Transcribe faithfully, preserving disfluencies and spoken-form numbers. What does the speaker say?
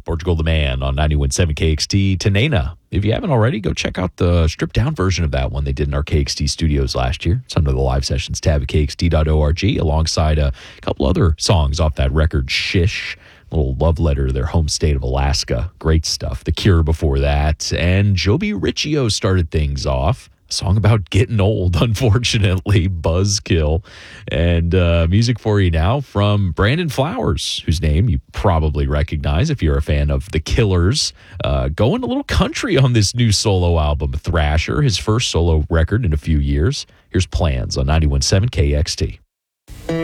Portugal the Man on ninety-one point seven K X T. Tanena. If you haven't already, go check out the stripped-down version of that one they did in our K X T studios last year. It's under the live sessions tab at K X T dot org, alongside a couple other songs off that record, Shish, a little love letter to their home state of Alaska. Great stuff. The Cure before that. And Joby Riccio started things off. A song about getting old, unfortunately, Buzzkill. And uh, music for you now from Brandon Flowers, whose name you probably recognize if you're a fan of The Killers. Uh, going a little country on this new solo album, Thrasher, his first solo record in a few years. Here's Plans on ninety-one point seven K X T.